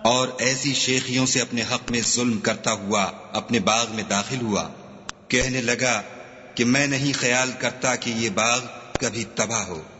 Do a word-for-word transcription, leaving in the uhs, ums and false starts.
और ऐसी शेखियों से अपने हक में जुल्म करता हुआ अपने बाग में दाखिल हुआ, कहने लगा कि मैं नहीं ख्याल करता कि ये बाग कभी तबाह हो।